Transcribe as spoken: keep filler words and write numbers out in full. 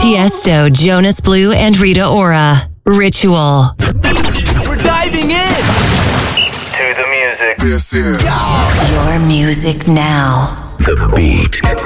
Tiesto, Jonas Blue, and Rita Ora. Ritual. We're diving in to the music. This is your music now. The beat.